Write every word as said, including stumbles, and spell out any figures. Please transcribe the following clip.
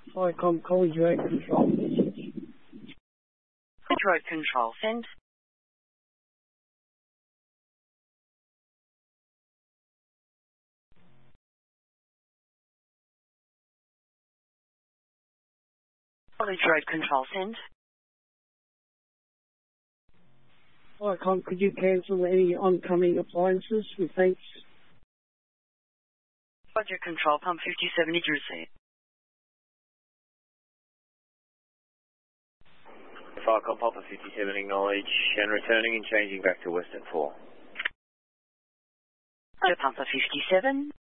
Hi, I'm calling you out control message. Road control, send. College Road control, send. Hi, Com, could you cancel any oncoming appliances with thanks? Roger control, pump fifty-seven, did you receive? Falcon Papa fifty-seven, acknowledge, and returning and changing back to Western four. Roger Pumper fifty-seven.